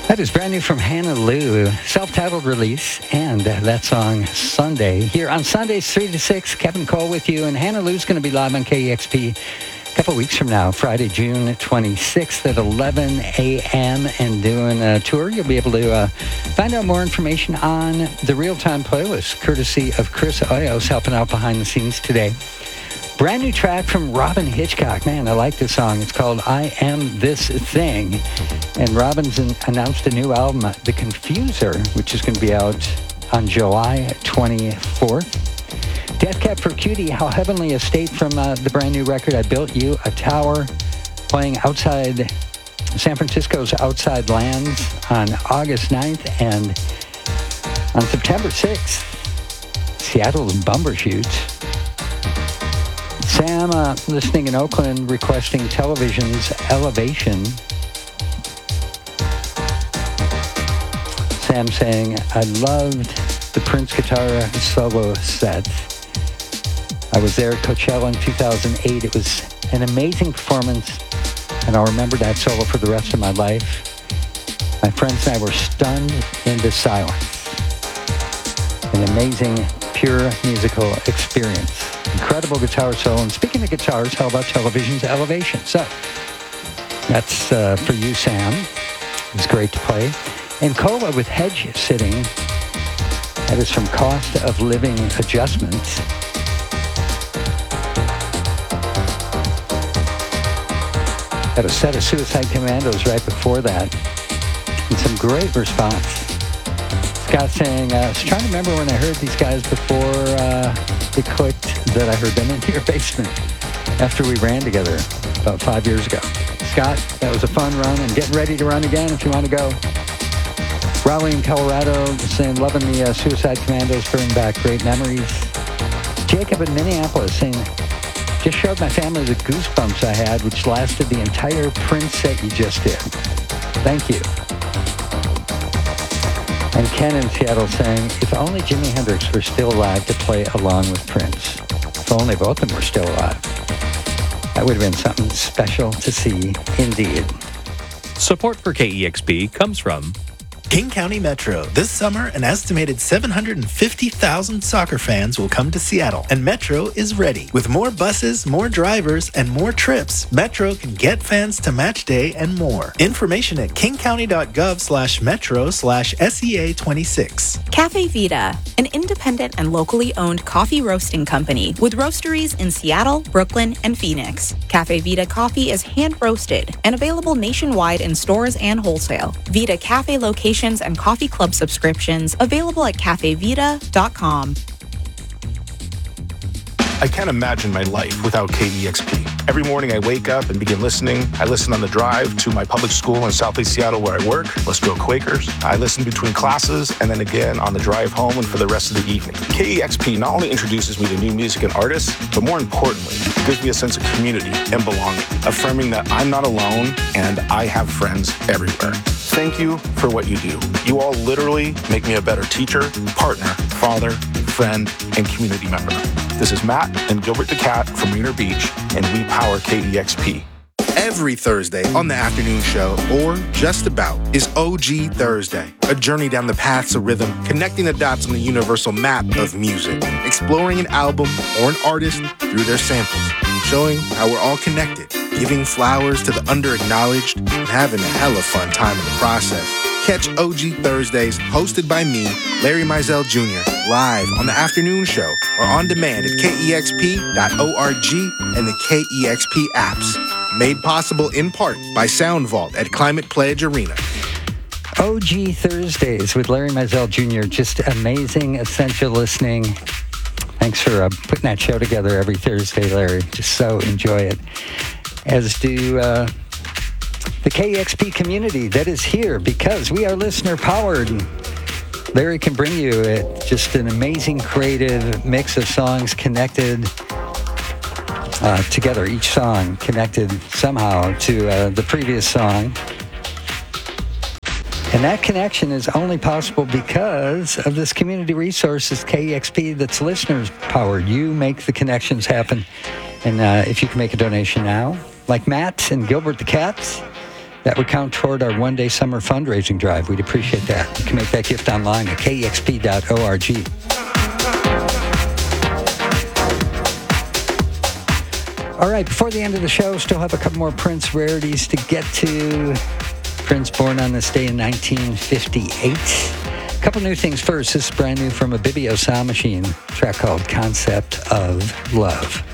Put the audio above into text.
That is brand new from Hannah Lou, self-titled release, and that song Sunday. Here on Sundays 3 to 6, Kevin Cole with you, and Hannah Lou's going to be live on KEXP a couple weeks from now, Friday, June 26th at 11 a.m. and doing a tour. You'll be able to find out more information on the real-time playlist, courtesy of Chris Oyos, helping out behind the scenes today. Brand new track from Robin Hitchcock. Man, I like this song. It's called I Am This Thing. And Robin's announced a new album, The Confuser, which is going to be out on July 24th. Death Cab for Cutie, How Heavenly a State from the brand new record, I Built You a Tower, playing outside San Francisco's Outside Lands on August 9th. And on September 6th, Seattle's Bumbershoots. Sam, listening in Oakland, requesting Television's Elevation. Sam saying, I loved the Prince guitar solo set. I was there at Coachella in 2008. It was an amazing performance, and I'll remember that solo for the rest of my life. My friends and I were stunned into silence. An amazing, pure musical experience. Incredible guitar solo. And speaking of guitars, how about Television's Elevation? So, that's for you, Sam. It was great to play. And Cola with Hedge Sitting. That is from Cost of Living Adjustments. Got a set of Suicide Commandos right before that. And some great response. Scott saying, I was trying to remember when I heard these guys before it clicked that I heard them in your basement after we ran together about 5 years ago. Scott, that was a fun run and getting ready to run again if you want to go. Raleigh in Colorado saying, loving the Suicide Commandos, bringing back great memories. Jacob in Minneapolis saying, just showed my family the goosebumps I had, which lasted the entire Prince set you just did. Thank you. And Ken in Seattle saying, if only Jimi Hendrix were still alive to play along with Prince. If only both of them were still alive. That would have been something special to see, indeed. Support for KEXP comes from King County Metro. This summer, an estimated 750,000 soccer fans will come to Seattle, and Metro is ready. With more buses, more drivers, and more trips, Metro can get fans to match day and more. Information at kingcounty.gov/metro/SEA26. Cafe Vita, an independent and locally owned coffee roasting company with roasteries in Seattle, Brooklyn, and Phoenix. Cafe Vita coffee is hand roasted and available nationwide in stores and wholesale. Vita Cafe locations and coffee club subscriptions available at cafevita.com. I can't imagine my life without KEXP. Every morning I wake up and begin listening. I listen on the drive to my public school in Southeast Seattle where I work. Let's Go Quakers. I listen between classes and then again on the drive home and for the rest of the evening. KEXP not only introduces me to new music and artists, but more importantly, gives me a sense of community and belonging, affirming that I'm not alone and I have friends everywhere. Thank you for what you do. You all literally make me a better teacher, partner, father, friend, and community member. This is Matt and Gilbert the Cat from Rainier Beach, and we power KEXP. Every Thursday on the afternoon show, or just about, is OG Thursday, a journey down the paths of rhythm, connecting the dots on the universal map of music, exploring an album or an artist through their samples, showing how we're all connected, giving flowers to the under-acknowledged, and having a hella fun time in the process. Catch OG Thursdays, hosted by me, Larry Mizell Jr., live on the afternoon show or on demand at KEXP.org and the KEXP apps. Made possible in part by Sound Vault at Climate Pledge Arena. OG Thursdays with Larry Mizell Jr., just amazing, essential listening. Thanks for putting that show together every Thursday, Larry. Just so enjoy it. As do the KEXP community that is here because we are listener-powered. Larry can bring you just an amazing creative mix of songs connected together, each song connected somehow to the previous song. And that connection is only possible because of this community resources, KEXP, that's listeners-powered. You make the connections happen. And if you can make a donation now, like Matt and Gilbert the Cat, That would count toward our one-day summer fundraising drive. We'd appreciate that. You can make that gift online at kexp.org. All right, before the end of the show, still have a couple more Prince rarities to get to. Prince born on this day in 1958. A couple new things first. This is brand new from a Bibio Sound Machine track called Concept of Love.